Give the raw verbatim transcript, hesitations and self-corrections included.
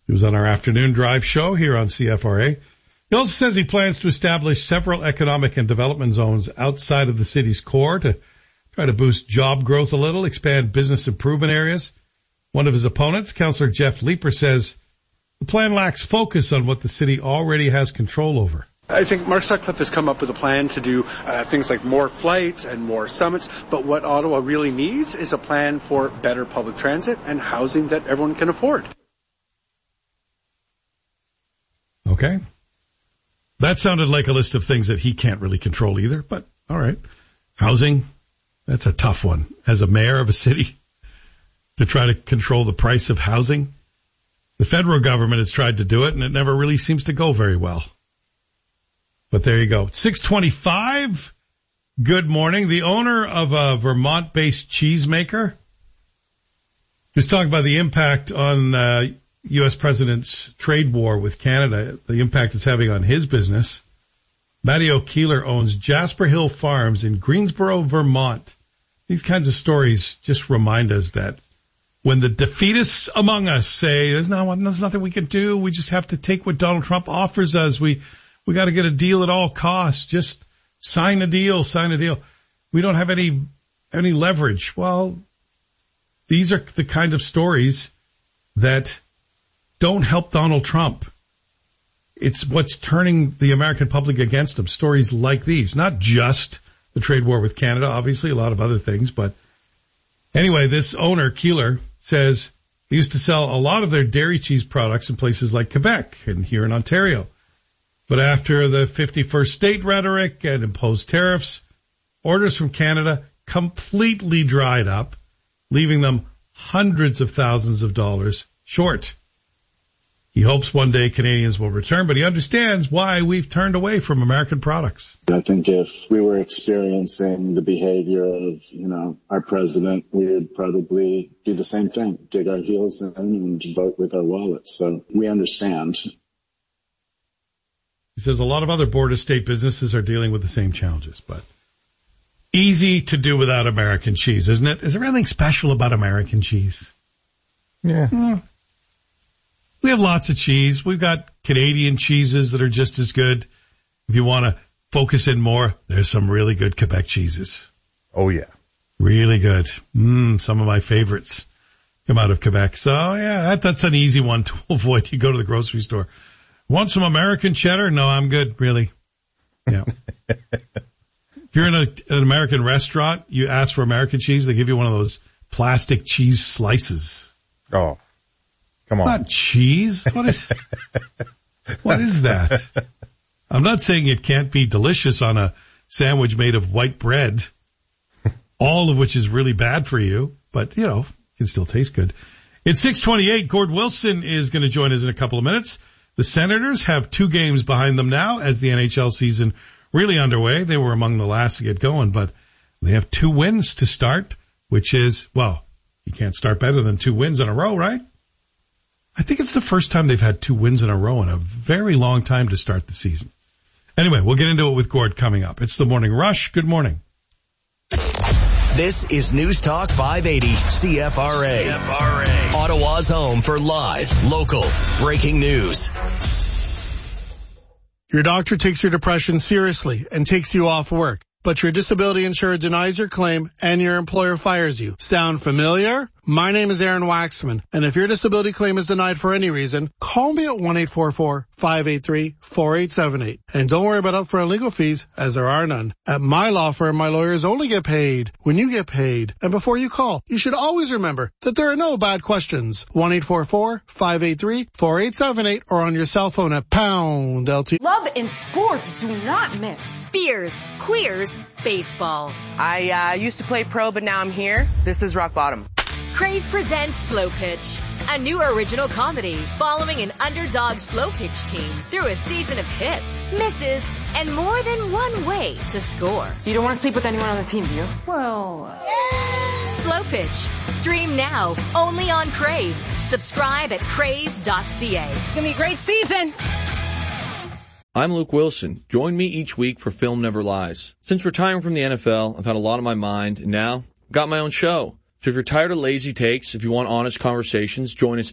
He was on our afternoon drive show here on C F R A. He also says he plans to establish several economic and development zones outside of the city's core to try to boost job growth a little, expand business improvement areas. One of his opponents, Councillor Jeff Leeper, says the plan lacks focus on what the city already has control over. I think Mark Sutcliffe has come up with a plan to do uh, things like more flights and more summits, but what Ottawa really needs is a plan for better public transit and housing that everyone can afford. Okay. That sounded like a list of things that he can't really control either, but all right. Housing, that's a tough one. As a mayor of a city, to try to control the price of housing. The federal government has tried to do it, and it never really seems to go very well. But there you go. six twenty-five, good morning. The owner of a Vermont-based cheesemaker was talking about the impact on uh, U S President's trade war with Canada, the impact it's having on his business. Matteo Keeler owns Jasper Hill Farms in Greensboro, Vermont. These kinds of stories just remind us that when the defeatists among us say, there's, no, there's nothing we can do, we just have to take what Donald Trump offers us, we we got to get a deal at all costs, just sign a deal, sign a deal. We don't have any any leverage. Well, these are the kind of stories that don't help Donald Trump. It's what's turning the American public against him. Stories like these, not just the trade war with Canada, obviously a lot of other things. But anyway, this owner, Keeler, says he used to sell a lot of their dairy cheese products in places like Quebec and here in Ontario. But after the fifty-first state rhetoric and imposed tariffs, orders from Canada completely dried up, leaving them hundreds of thousands of dollars short. He hopes one day Canadians will return, but he understands why we've turned away from American products. I think if we were experiencing the behavior of, you know, our president, we would probably do the same thing, dig our heels in and vote with our wallets. So we understand. He says a lot of other border state businesses are dealing with the same challenges, but easy to do without American cheese, isn't it? Is there anything special about American cheese? Yeah. Mm. We have lots of cheese. We've got Canadian cheeses that are just as good. If you want to focus in more, there's some really good Quebec cheeses. Oh, yeah. Really good. Mm, some of my favorites come out of Quebec. So, yeah, that, that's an easy one to avoid. You go to the grocery store. Want some American cheddar? No, I'm good, really. Yeah. If you're in a, an American restaurant, you ask for American cheese, they give you one of those plastic cheese slices. Oh, come on. Not cheese. What is, what is that? I'm not saying it can't be delicious on a sandwich made of white bread, all of which is really bad for you, but, you know, it can still taste good. It's six twenty-eight. Gord Wilson is going to join us in a couple of minutes. The Senators have two games behind them now as the N H L season really underway. They were among the last to get going, but they have two wins to start, which is, well, you can't start better than two wins in a row, right? I think it's the first time they've had two wins in a row in a very long time to start the season. Anyway, we'll get into it with Gord coming up. It's the Morning Rush. Good morning. This is News Talk five eighty C F R A. C F R A. Ottawa's home for live, local, breaking news. Your doctor takes your depression seriously and takes you off work, but your disability insurer denies your claim and your employer fires you. Sound familiar? My name is Aaron Waxman, and if your disability claim is denied for any reason, call me at one eight four four, five eight three, four eight seven eight. And don't worry about upfront legal fees, as there are none. At my law firm, my lawyers only get paid when you get paid. And before you call, you should always remember that there are no bad questions. one eight four four, five eight three, four eight seven eight or on your cell phone at pound L T. Love and sports do not mix. Beers, queers, baseball. I uh, used to play pro, but now I'm here. This is rock bottom. Crave presents Slow Pitch, a new original comedy following an underdog slow pitch team through a season of hits, misses, and more than one way to score. You don't want to sleep with anyone on the team, do you? Well, yeah. Slow Pitch. Stream now, only on Crave. Subscribe at crave dot c a. It's going to be a great season. I'm Luke Wilson. Join me each week for Film Never Lies. Since retiring from the N F L, I've had a lot on my mind, and now I've got my own show. So if you're tired of lazy takes, if you want honest conversations, join us